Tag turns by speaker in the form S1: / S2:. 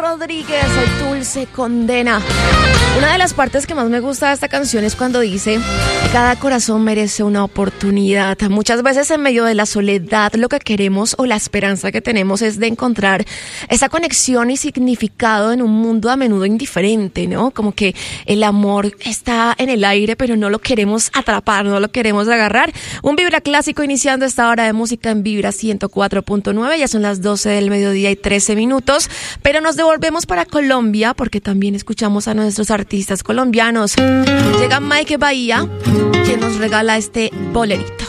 S1: Rodríguez, Dulce Condena. Una de las partes que más me gusta de esta canción es cuando dice: cada corazón merece una oportunidad. Muchas veces en medio de la soledad lo que queremos o la esperanza que tenemos es de encontrar esa conexión y significado en un mundo a menudo indiferente, ¿no? Como que el amor está en el aire, pero no lo queremos atrapar, no lo queremos agarrar. Un Vibra clásico iniciando esta hora de música en Vibra 104.9. Ya son las 12 del mediodía y 13 minutos, pero nos devolvemos para Colombia porque también escuchamos a nuestros artistas colombianos. Llega Mike Bahía, quien nos regala este bolerito.